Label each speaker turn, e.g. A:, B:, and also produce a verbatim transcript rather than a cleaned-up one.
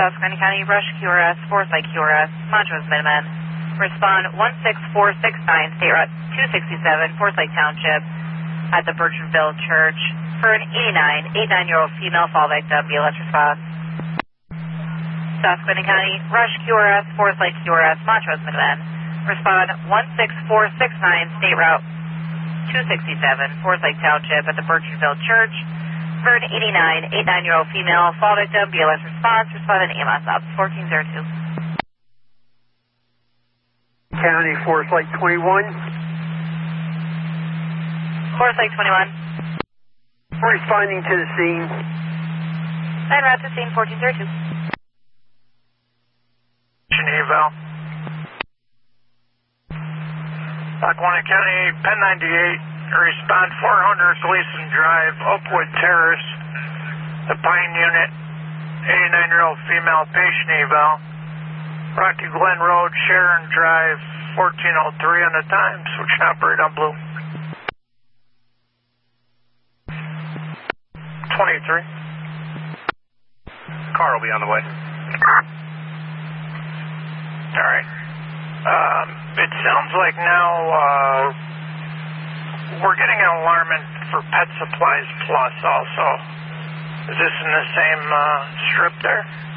A: Susquehanna County, Rush Q R S, Forsyth Q R S, Montrose Minutemen. Respond one six four six nine, State Route two sixty-seven, Forsyth Township, at the Birchenville Church, for an eighty-nine, eighty-nine-year-old female fall victim. B L S response. Susquehanna County, Rush Q R S, Forsyth Q R S, Montrose Minutemen. Respond one six four six nine, State Route two sixty-seven, Forsyth Township, at the Birchenville Church, for an eighty-nine, eighty-nine-year-old female fall victim. B L S response. Respond in A M O S up fourteen oh two.
B: County, Forsyth twenty-one.
A: Forsyth twenty-one.
B: Responding to the scene.
A: En route to scene fourteen oh two.
C: Eval. Lackawanna County, Penn ninety-eight, respond four hundred Gleason Drive, Oakwood Terrace, the Pine Unit, eighty-nine-year-old female patient eval. Rocky Glen Road, Sharon Drive, fourteen oh three on the time, switch to operate on blue. twenty-three.
D: Car will be on the way.
C: All right. Um, it sounds like now uh, we're getting an alarmment for Pet Supplies Plus also. Is this in the same uh, strip there?